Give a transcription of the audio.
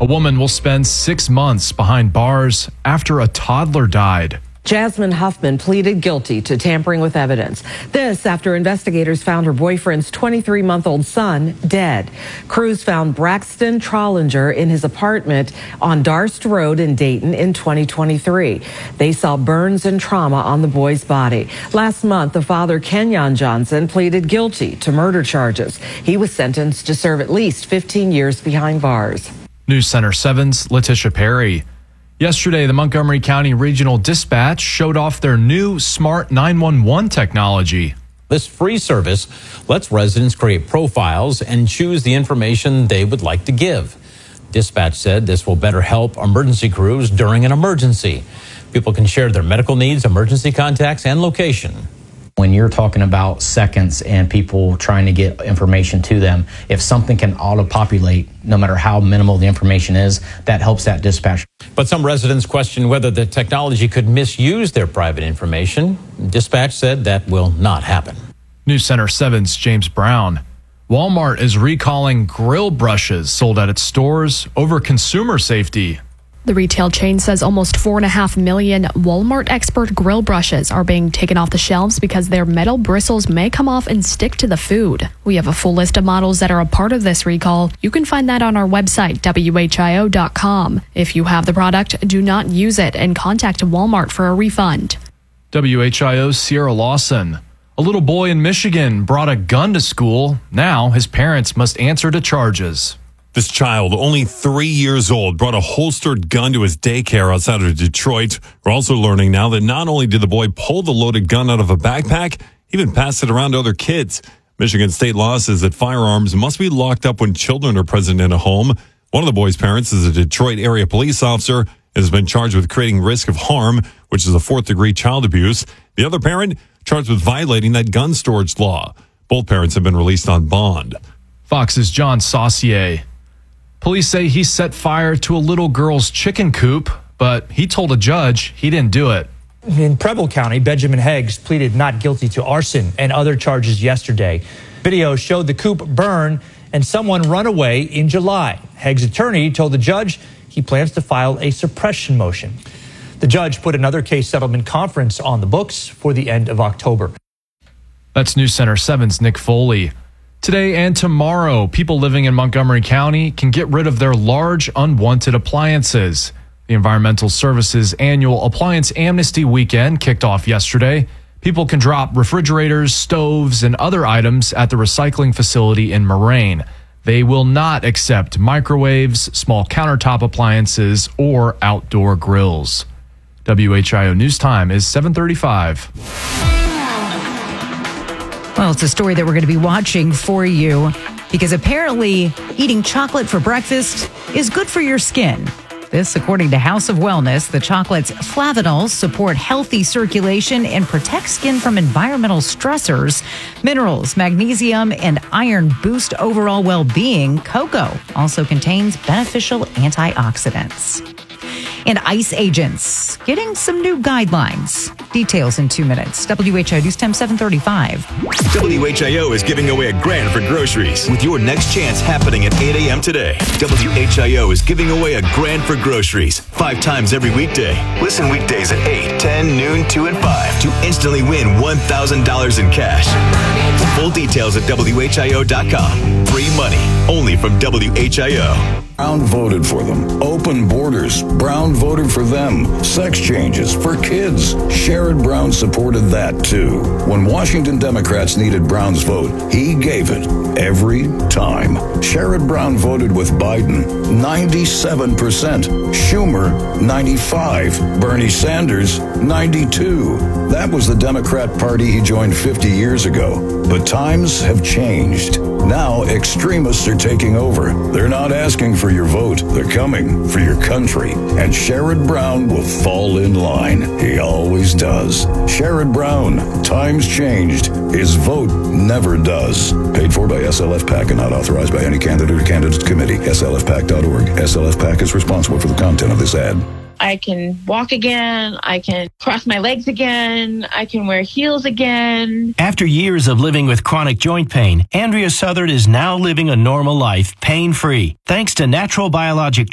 A woman will spend 6 months behind bars after a toddler died. Jasmine Huffman pleaded guilty to tampering with evidence. This after investigators found her boyfriend's 23-month-old son dead. Crews found Braxton Trollinger in his apartment on Darst Road in Dayton in 2023. They saw burns and trauma on the boy's body. Last month, the father, Kenyon Johnson, pleaded guilty to murder charges. He was sentenced to serve at least 15 years behind bars. News Center 7's Letitia Perry. Yesterday, the Montgomery County Regional Dispatch showed off their new Smart 911 technology. This free service lets residents create profiles and choose the information they would like to give. Dispatch said this will better help emergency crews during an emergency. People can share their medical needs, emergency contacts, and location. When you're talking about seconds and people trying to get information to them, if something can auto-populate, no matter how minimal the information is, that helps that dispatch. But some residents question whether the technology could misuse their private information. Dispatch said that will not happen. News Center 7's James Brown. Walmart is recalling grill brushes sold at its stores over consumer safety. The retail chain says almost 4.5 million Walmart Expert grill brushes are being taken off the shelves because their metal bristles may come off and stick to the food. We have a full list of models that are a part of this recall. You can find that on our website, WHIO.com. If you have the product, do not use it and contact Walmart for a refund. WHIO's Sierra Lawson. A little boy in Michigan brought a gun to school. Now his parents must answer to charges. This child, only 3 years old, brought a holstered gun to his daycare outside of Detroit. We're also learning now that not only did the boy pull the loaded gun out of a backpack, he even passed it around to other kids. Michigan state law says that firearms must be locked up when children are present in a home. One of the boy's parents is a Detroit area police officer and has been charged with creating risk of harm, which is a 4th-degree child abuse. The other parent charged with violating that gun storage law. Both parents have been released on bond. Fox's John Saucier. Police say he set fire to a little girl's chicken coop, but he told a judge he didn't do it. In Preble County, Benjamin Heggs pleaded not guilty to arson and other charges yesterday. Video showed the coop burn and someone run away in July. Heggs' attorney told the judge he plans to file a suppression motion. The judge put another case settlement conference on the books for the end of October. That's News Center 7's Nick Foley. Today and tomorrow, people living in Montgomery County can get rid of their large unwanted appliances. The Environmental Services annual Appliance Amnesty Weekend kicked off yesterday. People can drop refrigerators, stoves, and other items at the recycling facility in Moraine. They will not accept microwaves, small countertop appliances, or outdoor grills. WHIO News Time is 7:35. Well, it's a story that we're going to be watching for you because apparently eating chocolate for breakfast is good for your skin. This, according to House of Wellness, the chocolate's flavanols support healthy circulation and protect skin from environmental stressors. Minerals, magnesium, and iron boost overall well-being. Cocoa also contains beneficial antioxidants. And ICE agents getting some new guidelines. Details in 2 minutes. WHIO News Time 7:35. WHIO is giving away $1,000 for groceries with your next chance happening at 8 a.m. today. WHIO is giving away $1,000 for groceries 5 times every weekday. Listen weekdays at 8, 10, noon, 2, and 5 to instantly win $1,000 in cash. Full details at WHIO.com. Free money only from WHIO. Brown voted for them. Open borders. Brown voted for them. Sex changes for kids. Sherrod Brown supported that too. When Washington Democrats needed Brown's vote, he gave it every time. Sherrod Brown voted with Biden 97%. Schumer 95%. Bernie Sanders 92%. That was the Democrat Party he joined 50 years ago. But times have changed. Now extremists are taking over. They're not asking for your vote. They're coming for your country. And Sherrod Brown will fall in line. He always does. Sherrod Brown. Times changed. His vote never does. Paid for by SLF PAC and not authorized by any candidate or candidates committee. SLFPAC.org. SLF PAC is responsible for the content of this ad. I can walk again. I can cross my legs again. I can wear heels again. After years of living with chronic joint pain, Andrea Southard is now living a normal life, pain-free, thanks to natural biologic